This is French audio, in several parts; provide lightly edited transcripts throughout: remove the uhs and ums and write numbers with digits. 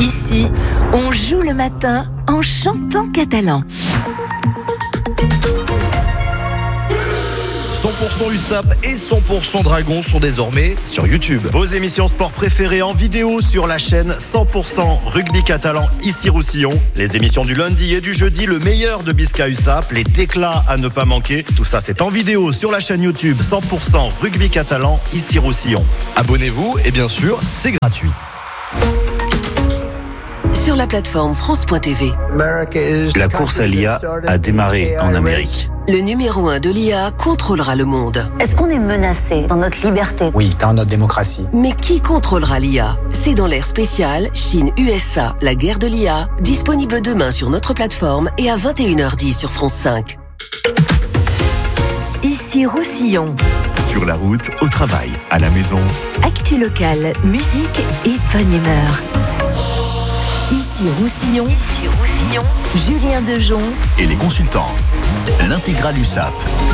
Ici, on joue le matin en chantant catalan. 100% USAP et 100% Dragon sont désormais sur YouTube. Vos émissions sport préférées en vidéo sur la chaîne 100% Rugby Catalan Issy-Roussillon. Les émissions du lundi et du jeudi, le meilleur de Bisca USAP, les déclats à ne pas manquer. Tout ça, c'est en vidéo sur la chaîne YouTube 100% Rugby Catalan Issy-Roussillon. Abonnez-vous et bien sûr, c'est gratuit. Sur la plateforme France.tv. La course à l'IA a démarré en Amérique. Le numéro 1 de l'IA contrôlera le monde. Est-ce qu'on est menacé dans notre liberté ? Oui, dans notre démocratie. Mais qui contrôlera l'IA ? C'est dans l'ère spéciale Chine-USA, la guerre de l'IA, disponible demain sur notre plateforme et à 21h10 sur France 5. Ici Roussillon. Sur la route, au travail, à la maison. Actu locale, musique et bonne humeur. Ici Roussillon. Julien Dejon. Et les consultants. L'intégrale USAP.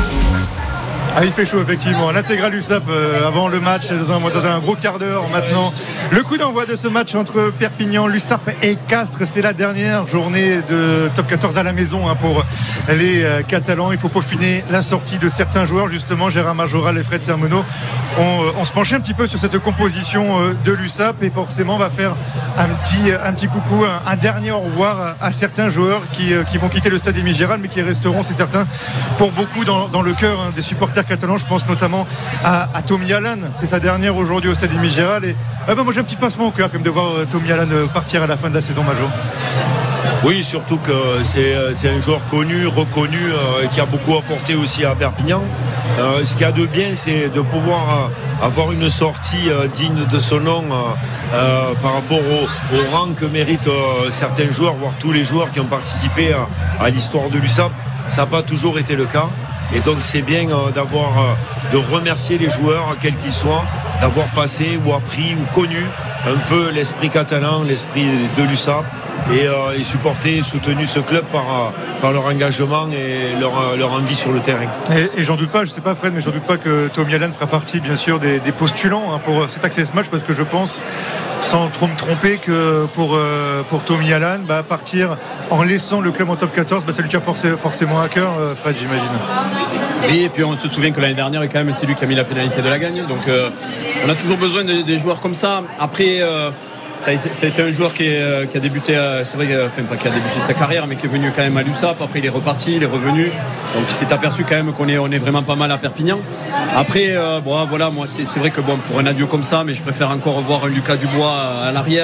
Ah, il fait chaud effectivement. L'intégrale USAP avant le match dans un gros quart d'heure maintenant. Le coup d'envoi de ce match entre Perpignan, l'USAP et Castres. C'est la dernière journée de Top 14 à la maison pour les Catalans. Il faut peaufiner la sortie de certains joueurs. Justement, Gérard Majoral et Fred Sermonot on se penchait un petit peu sur cette composition de l'USAP et forcément on va faire un petit coucou, un dernier au revoir à certains joueurs qui vont quitter le stade Émile Gérald mais qui resteront, c'est certain, pour beaucoup dans le cœur des supporters catalans. Je pense notamment à Tommy Allan, c'est sa dernière aujourd'hui au stade Émile Gérald et moi j'ai un petit pincement au cœur quand même de voir Tommy Allan partir à la fin de la saison, Majo. Oui, surtout que c'est un joueur connu, reconnu, qui a beaucoup apporté aussi à Perpignan. Ce qu'il y a de bien, c'est de pouvoir avoir une sortie digne de son nom par rapport au rang que méritent certains joueurs, voire tous les joueurs qui ont participé à l'histoire de l'USAP. Ça n'a pas toujours été le cas. Et donc c'est bien de remercier les joueurs, quels qu'ils soient, d'avoir passé ou appris ou connu un peu l'esprit catalan, l'esprit de l'USAP et supporté, soutenu ce club par leur engagement et leur envie sur le terrain. Et j'en doute pas, je sais pas Fred, mais j'en doute pas que Tommy Allan fera partie bien sûr des postulants pour cet Access Match, parce que je pense, sans trop me tromper, que pour Tommy Allan, partir en laissant le club en top 14, ça lui tient forcément à cœur, Fred, j'imagine. Oui, et puis on se souvient que l'année dernière, quand même, c'est lui qui a mis la pénalité de la gagne. Donc on a toujours besoin des joueurs comme ça. Après, ça a été un joueur qui a débuté, c'est vrai, pas qui a débuté sa carrière, mais qui est venu quand même à l'USAP. Après, il est reparti, il est revenu. Donc il s'est aperçu quand même qu'on est vraiment pas mal à Perpignan. Après, moi, c'est vrai que pour un adieu comme ça, mais je préfère encore voir un Lucas Dubois à l'arrière.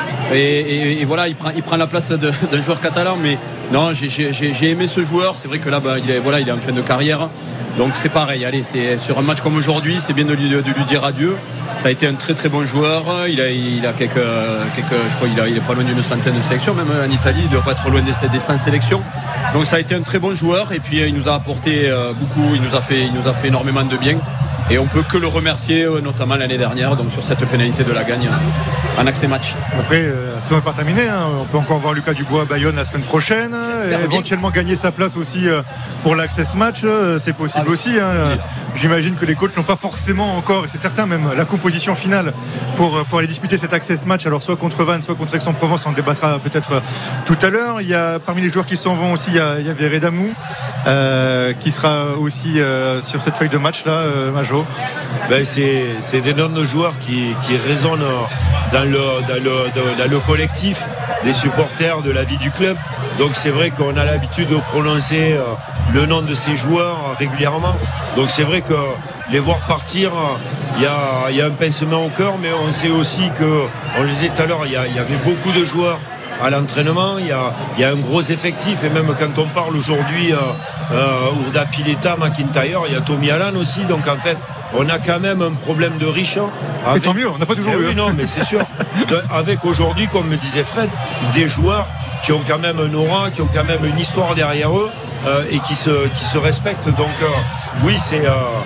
Et voilà, il prend la place d'un joueur catalan. Mais non, j'ai aimé ce joueur. C'est vrai que là, il est en fin de carrière. Donc c'est pareil, allez, c'est sur un match comme aujourd'hui, c'est bien de lui dire adieu. Ça a été un très très bon joueur. Il a quelques je crois il est pas loin d'une centaine de sélections, même en Italie, il doit pas être loin des 100 sélections. Donc ça a été un très bon joueur et puis il nous a apporté beaucoup, il nous a fait énormément de bien. Et on peut que le remercier, notamment l'année dernière, donc sur cette pénalité de la gagne en accès match. Après, la saison n'est pas terminée. On peut encore voir Lucas Dubois à Bayonne la semaine prochaine. Éventuellement gagner sa place aussi pour l'Access Match. C'est possible aussi. J'imagine que les coachs n'ont pas forcément encore, et c'est certain même, la composition finale pour aller disputer cet Access Match. Alors soit contre Vannes, soit contre Aix-en-Provence. On débattra peut-être tout à l'heure. Il y a parmi les joueurs qui s'en vont aussi, il y a Verret Damou qui sera aussi sur cette feuille de match là, Majo. C'est des noms de joueurs qui résonnent dans le collectif des supporters de la vie du club. Donc c'est vrai qu'on a l'habitude de prononcer le nom de ces joueurs régulièrement. Donc c'est vrai que les voir partir, il y a un pincement au cœur, mais on sait aussi que, on le disait tout à l'heure, il y avait beaucoup de joueurs à l'entraînement, il y a un gros effectif, et même quand on parle aujourd'hui Ourda Pileta, McIntyre, il y a Tommy Allan aussi, donc en fait on a quand même un problème de riche. Et tant mieux, on n'a pas toujours eu. Oui, non, mais c'est sûr. Avec aujourd'hui, comme me disait Fred, des joueurs qui ont quand même un aura, qui ont quand même une histoire derrière eux et qui se respectent. Donc oui, c'est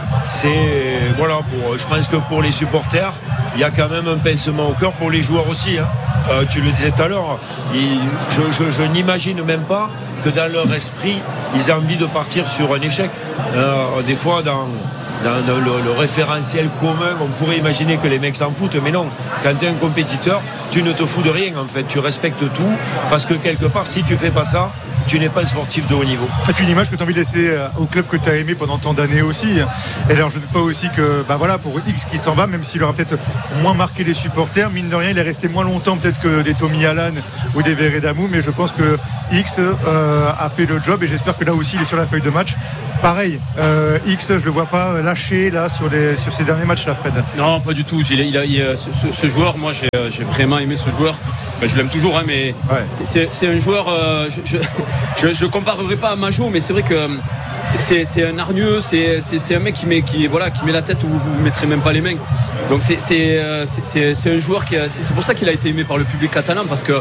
voilà. Je pense que pour les supporters, il y a quand même un pincement au cœur, pour les joueurs aussi. Tu le disais tout à l'heure, je n'imagine même pas que dans leur esprit, ils aient envie de partir sur un échec. Des fois, le référentiel commun, on pourrait imaginer que les mecs s'en foutent, mais non. Quand tu es un compétiteur, tu ne te fous de rien en fait, tu respectes tout, parce que quelque part, si tu fais pas ça, tu n'es pas un sportif de haut niveau. Et puis une image que tu as envie de laisser au club que tu as aimé pendant tant d'années aussi. Et alors je ne doute pas aussi que pour X qui s'en va, même s'il aura peut-être moins marqué les supporters, mine de rien il est resté moins longtemps peut-être que des Tommy Allan ou des Veredamou, mais je pense que X a fait le job et j'espère que là aussi il est sur la feuille de match. Pareil, X je le vois pas lâché là sur ces derniers matchs là, Fred. Non, pas du tout. Ce joueur, moi j'ai vraiment aimé ce joueur. Je l'aime toujours, hein, mais ouais. C'est un joueur. Je comparerai pas à Majo, mais c'est vrai que c'est un hargneux, c'est un mec qui met la tête où vous mettrez même pas les mains. Donc c'est un joueur c'est pour ça qu'il a été aimé par le public catalan, parce que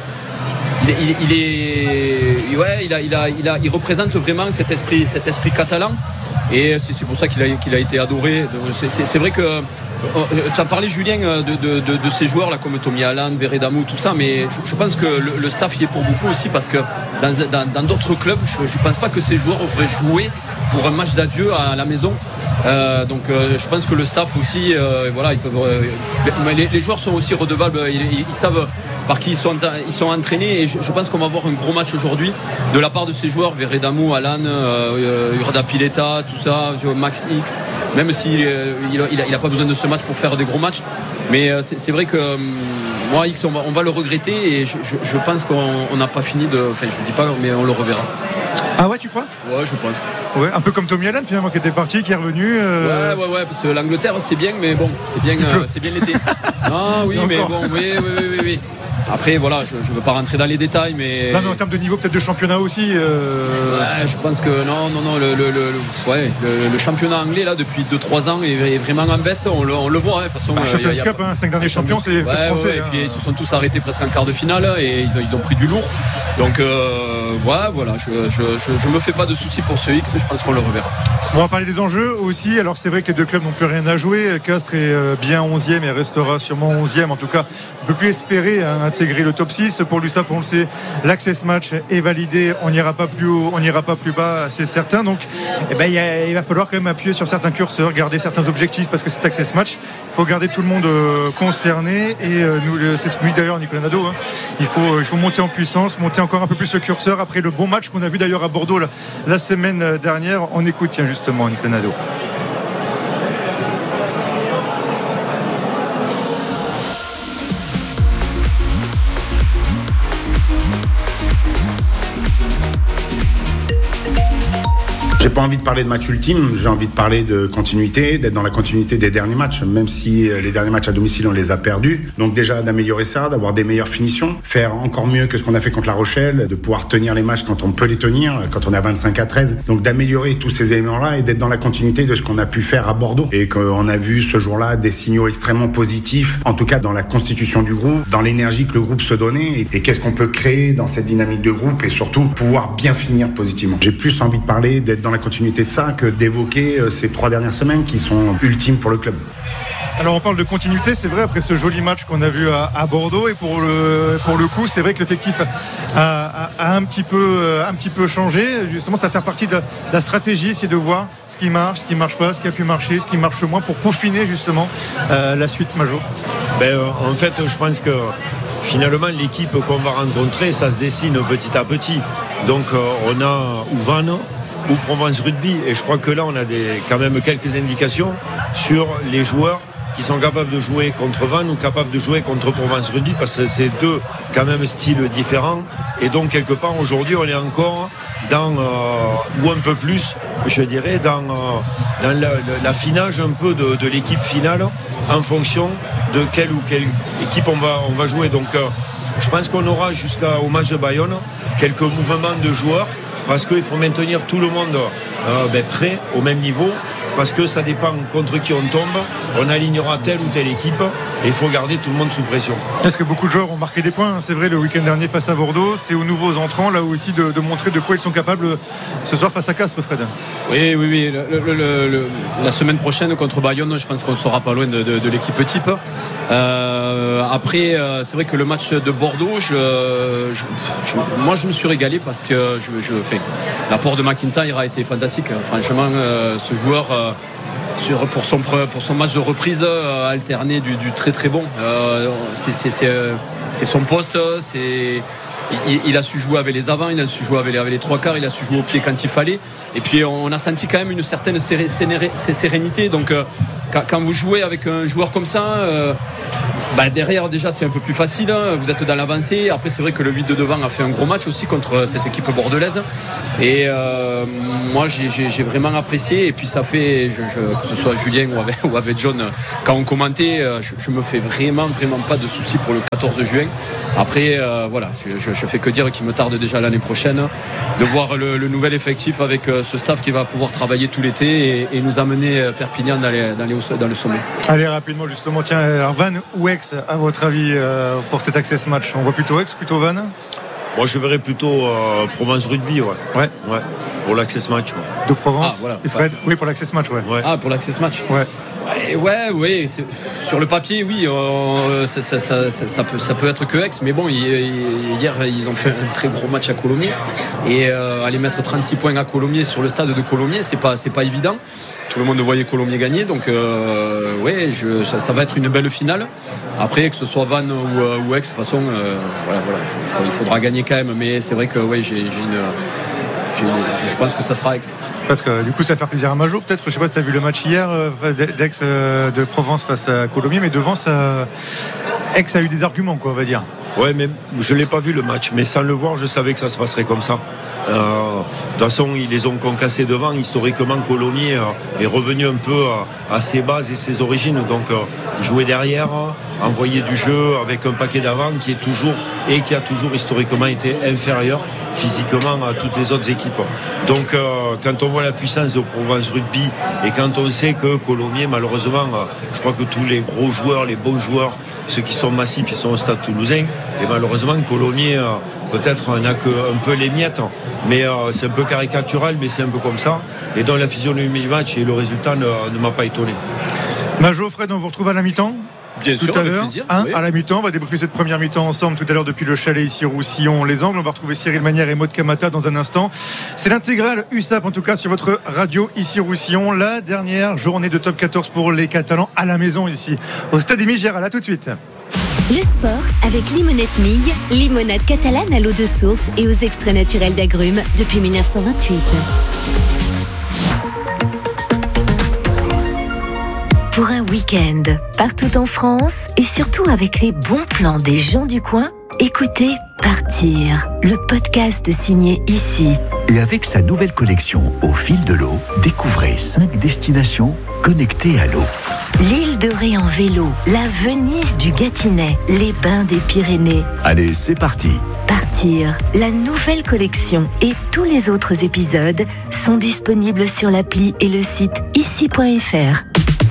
il représente vraiment cet esprit catalan. Et c'est pour ça qu'il a été adoré. C'est vrai que tu as parlé, Julien, de ces joueurs là comme Tommy Allan, Veredamou, tout ça, mais je pense que le staff y est pour beaucoup aussi, parce que dans d'autres clubs, je ne pense pas que ces joueurs auraient joué pour un match d'adieu à la maison. Donc je pense que le staff aussi, ils peuvent. Les joueurs sont aussi redevables. Ils savent par qui ils sont entraînés, et je pense qu'on va avoir un gros match aujourd'hui de la part de ces joueurs, Veredamou, Allan, Urda Pileta, tout ça, Max X, même s'il n'a pas besoin de ce match pour faire des gros matchs, mais c'est vrai que moi X on va le regretter, et je pense qu'on n'a pas fini je dis pas, mais on le reverra. Ah ouais, tu crois? Ouais, je pense. Ouais, un peu comme Tommy Allan finalement, qui était parti, qui est revenu. Ouais, parce que l'Angleterre c'est bien, mais bon, c'est bien l'été. Ah oui, mais bon, oui. Après voilà, je ne veux pas rentrer dans les détails, mais. Là, mais en termes de niveau peut-être de championnat aussi. Ouais, je pense que non, le championnat anglais là depuis 2-3 ans est vraiment en baisse. On le voit, de toute façon. Champions Cup, 5 derniers champions, c'est français. Et puis ils se sont tous arrêtés presque en quart de finale, et ils ont pris du lourd. Donc voilà, je me fais pas de soucis pour ce X. Je pense qu'on le reverra. On va parler des enjeux aussi. Alors c'est vrai que les deux clubs n'ont plus rien à jouer. Castres est bien 11e et restera sûrement 11e. En tout cas, on ne peut plus espérer intégrer le top 6. Pour l'USAP, on le sait, l'access match est validé. On n'ira pas plus haut, on n'ira pas plus bas, c'est certain. Donc il va falloir quand même appuyer sur certains curseurs, garder certains objectifs, parce que cet access match, il faut garder tout le monde concerné. Et c'est ce que dit d'ailleurs Nicolas Nadeau. Il faut monter en puissance, monter encore un peu plus le curseur après le bon match qu'on a vu d'ailleurs à Bordeaux la semaine dernière. On écoute justement Nicolas Nadeau. J'ai pas envie de parler de match ultime, j'ai envie de parler de continuité, d'être dans la continuité des derniers matchs, même si les derniers matchs à domicile on les a perdus. Donc déjà d'améliorer ça, d'avoir des meilleures finitions, faire encore mieux que ce qu'on a fait contre La Rochelle, de pouvoir tenir les matchs quand on peut les tenir, quand on est à 25-13. Donc d'améliorer tous ces éléments-là et d'être dans la continuité de ce qu'on a pu faire à Bordeaux. Et qu'on a vu ce jour-là des signaux extrêmement positifs, en tout cas dans la constitution du groupe, dans l'énergie que le groupe se donnait et qu'est-ce qu'on peut créer dans cette dynamique de groupe, et surtout pouvoir bien finir positivement. J'ai plus envie de parler, d'être dans la continuité de ça, que d'évoquer ces 3 dernières semaines qui sont ultimes pour le club. Alors on parle de continuité, c'est vrai, après ce joli match qu'on a vu à Bordeaux, et pour le coup c'est vrai que l'effectif a un petit peu changé. Justement, ça fait partie de la stratégie, c'est de voir ce qui marche, ce qui marche pas, ce qui a pu marcher, ce qui marche moins, pour peaufiner justement la suite, Majo. En fait, je pense que finalement l'équipe qu'on va rencontrer, ça se dessine petit à petit. Donc on a Ouvan ou Provence Rugby, et je crois que là on a quand même quelques indications sur les joueurs qui sont capables de jouer contre Vannes ou capables de jouer contre Provence Rugby, parce que c'est deux quand même styles différents, et donc quelque part aujourd'hui on est encore dans ou un peu plus, je dirais, dans l'affinage un peu de l'équipe finale en fonction de quelle ou quelle équipe on va jouer. Donc je pense qu'on aura jusqu'au match de Bayonne quelques mouvements de joueurs, parce qu'il faut maintenir tout le monde prêt au même niveau, parce que ça dépend contre qui on tombe, on alignera telle ou telle équipe, et il faut garder tout le monde sous pression. Est-ce que beaucoup de joueurs ont marqué des points, c'est vrai, le week-end dernier face à Bordeaux? C'est aux nouveaux entrants là aussi de montrer de quoi ils sont capables ce soir face à Castres, Fred. Oui. La semaine prochaine contre Bayonne, je pense qu'on sera pas loin de l'équipe type. Après, c'est vrai que le match de Bordeaux, moi je me suis régalé, parce que l'apport de McIntyre a été fantastique. Franchement, ce joueur pour son match de reprise alterné du très très bon. C'est son poste, il a su jouer avec les avants, il a su jouer avec les trois quarts, il a su jouer au pied quand il fallait. Et puis on a senti quand même une certaine sérénité. Donc quand vous jouez avec un joueur comme ça, derrière déjà c'est un peu plus facile, hein. Vous êtes dans l'avancée. Après c'est vrai que le 8 de devant a fait un gros match aussi contre cette équipe bordelaise. Et moi j'ai vraiment apprécié. Et puis ça fait, que ce soit Julien ou avec John, quand on commentait, je me fais vraiment pas de soucis pour le 14 juin. Après voilà, je fais que dire qu'il me tarde déjà l'année prochaine de voir le nouvel effectif avec ce staff qui va pouvoir travailler tout l'été et nous amener Perpignan dans le sommet. Allez rapidement justement, tiens, alors Van ou Aix à votre avis pour cet Access Match? On voit plutôt Aix, plutôt Van? Moi je verrais plutôt Provence Rugby ouais. Pour l'Access Match ouais. De Provence. Voilà. Et Fred, oui, pour l'Access Match ouais. Ah, pour l'Access Match ouais. Ouais, sur le papier, oui, ça peut être que Aix, mais bon, hier ils ont fait un très gros match à Colomiers et aller mettre 36 points à Colomiers sur le stade de Colomiers, c'est pas évident. Tout le monde voyait Colomiers gagner, donc ça va être une belle finale. Après, que ce soit Vannes ou Aix, de toute façon, il faudra gagner quand même, mais c'est vrai que je pense que ça sera Aix. Parce que du coup ça va faire plaisir à Majo peut-être. Je sais pas si tu as vu le match hier d'Aix de Provence face à Colomiers, mais devant ça, Aix a eu des arguments quoi, on va dire. Ouais, mais je l'ai pas vu le match, mais sans le voir je savais que ça se passerait comme ça. De toute façon ils les ont concassés devant. Historiquement Colomiers est revenu un peu à ses bases et ses origines, donc jouer derrière, envoyer du jeu avec un paquet d'avant qui a toujours historiquement été inférieur physiquement à toutes les autres équipes. Donc quand on voit la puissance de Provence Rugby et quand on sait que Colomiers malheureusement je crois que tous les gros joueurs, les bons joueurs, ceux qui sont massifs ils sont au stade toulousain, et malheureusement Colomiers peut-être n'a qu'un peu les miettes, mais c'est un peu caricatural, mais c'est un peu comme ça, et dans la physionomie du match et le résultat ne m'a pas étonné. Majo, Fred, on vous retrouve à la mi-temps bien tout sûr, à avec l'heure, plaisir, hein, oui. à la mi-temps, on va débriefer cette première mi-temps ensemble tout à l'heure depuis le chalet ici Roussillon les Angles. On va retrouver Cyril Manière et Maud Camata dans un instant. C'est l'intégrale USAP en tout cas sur votre radio ici Roussillon, la dernière journée de top 14 pour les Catalans à la maison ici au stade Émile Gérald. À tout de suite. Le sport avec Limonette Mille, limonade catalane à l'eau de source et aux extraits naturels d'agrumes depuis 1928. Pour un week-end, partout en France et surtout avec les bons plans des gens du coin, écoutez Partir, le podcast signé ici. Et avec sa nouvelle collection Au fil de l'eau, découvrez 5 destinations connectées à l'eau. L'île de Ré en vélo, la Venise du Gâtinais, les bains des Pyrénées. Allez, c'est parti. Partir, la nouvelle collection et tous les autres épisodes sont disponibles sur l'appli et le site ici.fr.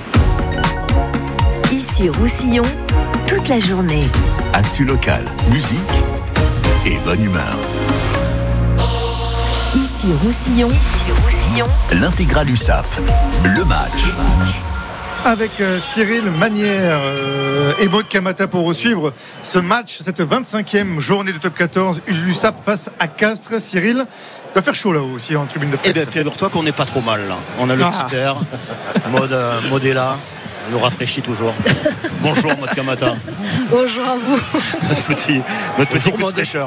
Ici Roussillon, toute la journée. Actu locale, musique et bonne humeur. Ici Roussillon, L'intégrale USAP, le match. Avec Cyril Manière et Maud Camata pour suivre ce match, cette 25e journée de top 14 USAP face à Castres. Cyril, il doit faire chaud là-haut aussi en tribune de presse. Eh bien, figure-toi qu'on n'est pas trop mal là. On a le petit air. Maud est là. Elle nous rafraîchit toujours. Bonjour Maud Camata. Bonjour à vous. Notre petit coup de fraîcheur.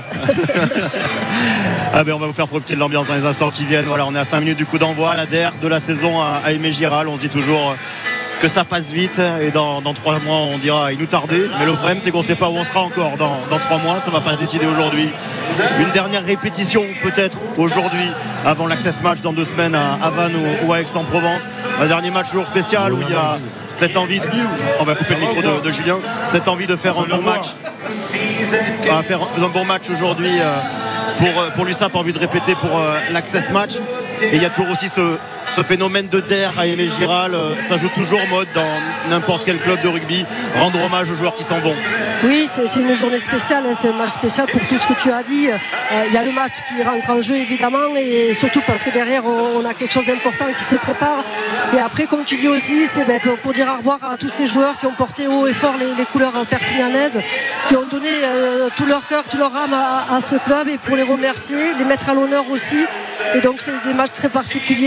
On va vous faire profiter de l'ambiance dans les instants qui viennent. Voilà, on est à 5 minutes du coup d'envoi, la DR de la saison à Aimé Giral. On se dit toujours que ça passe vite et dans 3 mois on dira il nous tardait, mais le problème c'est qu'on ne sait pas où on sera encore dans 3 mois. Ça ne va pas se décider aujourd'hui. Une dernière répétition peut-être aujourd'hui avant l'Access Match dans 2 semaines à Vannes ou à Aix-en-Provence. Un dernier match jour spécial où il y a cette envie on va couper le micro de Julien, cette envie de faire un bon match. On va faire un bon match aujourd'hui pour l'USAP, envie de répéter pour l'Access Match. Et il y a toujours aussi ce phénomène de DER à Aimé Giral, ça joue toujours mode dans n'importe quel club de rugby, rendre hommage aux joueurs qui s'en vont. Oui, c'est une journée spéciale, c'est un match spécial pour tout ce que tu as dit. Il y a le match qui rentre en jeu évidemment, et surtout parce que derrière on a quelque chose d'important qui se prépare. Et après, comme tu dis aussi, c'est pour dire au revoir à tous ces joueurs qui ont porté haut et fort les couleurs perpignanaises, qui ont donné tout leur cœur, tout leur âme à ce club, et pour les remercier, les mettre à l'honneur aussi. Et donc c'est des matchs très particuliers, émouvants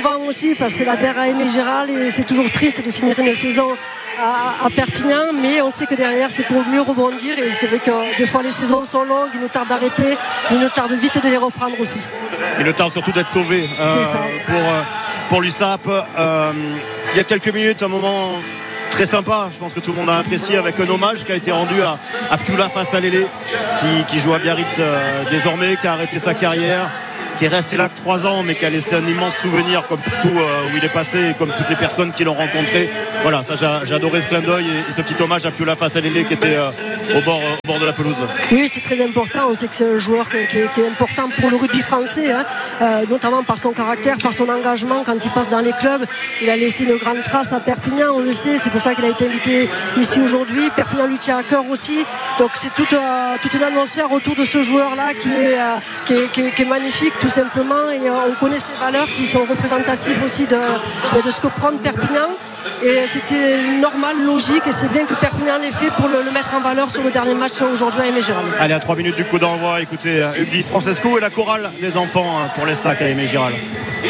émouvant aussi parce que c'est la DER à Aimé Giral et c'est toujours triste de finir une saison à Perpignan, mais on sait que derrière c'est pour mieux rebondir et c'est vrai que des fois les saisons sont longues, il nous tarde d'arrêter, il nous tarde vite de les reprendre aussi. Et le temps surtout d'être sauvé pour l'USAP. Il y a quelques minutes, un moment très sympa, je pense que tout le monde a apprécié, avec un hommage qui a été rendu à Ptula face à Lélé, qui joue à Biarritz désormais, qui a arrêté sa carrière, qui est resté là que 3 ans mais qui a laissé un immense souvenir comme tout où il est passé et comme toutes les personnes qui l'ont rencontré. Voilà, ça j'ai adoré ce clin d'œil et ce petit hommage à Ptula face à Lélé qui était au bord de la pelouse. Oui, c'est très important, on sait que c'est un joueur qui est important pour le rugby français, notamment par son caractère, par son engagement quand il passe dans les clubs. Il a laissé une grande trace à Perpignan, on le sait, c'est pour ça qu'il a été invité ici aujourd'hui. Perpignan lui tient à cœur aussi, donc c'est toute une atmosphère autour de ce joueur-là qui est magnifique tout simplement, et on connaît ses valeurs qui sont représentatives aussi de ce que prend Perpignan, et c'était normal, logique, et c'est bien que Perpignan l'ait fait pour le mettre en valeur sur le dernier match aujourd'hui à Aimé Giral. Allez, à 3 minutes du coup d'envoi, écoutez Ulysse Francesco et la chorale des enfants pour l'Estac à Aimé Giral.